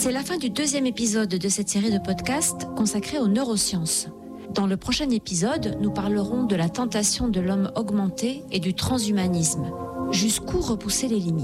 C'est la fin du 2e épisode de cette série de podcasts consacrée aux neurosciences. Dans le prochain épisode, nous parlerons de la tentation de l'homme augmenté et du transhumanisme. Jusqu'où repousser les limites ?